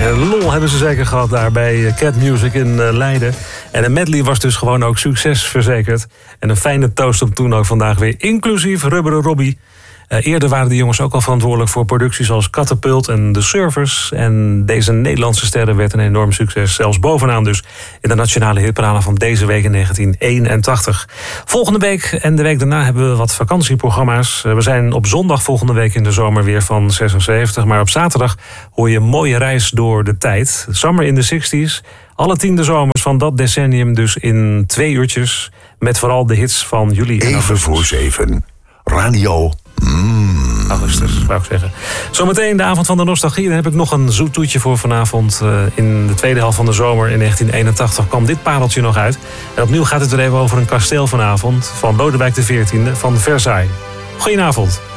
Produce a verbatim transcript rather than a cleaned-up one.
Uh, lol hebben ze zeker gehad daar bij Cat Music in uh, Leiden. En een medley was dus gewoon ook succes verzekerd. En een fijne toast op toen ook vandaag weer, inclusief Rubberen Robbie. Uh, eerder waren de jongens ook al verantwoordelijk voor producties als Catapult en The Surfers. En deze Nederlandse sterren werd een enorm succes. Zelfs bovenaan dus in de nationale hitparade van deze week in negentien eenentachtig. Volgende week en de week daarna hebben we wat vakantieprogramma's. Uh, we zijn op zondag volgende week in de zomer weer van zesenzeventig. Maar op zaterdag hoor je een mooie reis door de tijd. Summer in the zestig's. Alle tiende zomers van dat decennium dus in twee uurtjes. Met vooral de hits van juli en Even voor zeven. Radio. Mm. Augustus, wou ik zeggen. Zometeen de avond van de nostalgie. Dan heb ik nog een zoet toetje voor vanavond. Uh, in de tweede helft van de zomer in negentien eenentachtig kwam dit pareltje nog uit. En opnieuw gaat het er even over een kasteel vanavond. Van Lodewijk de veertiende van Versailles. Goedenavond.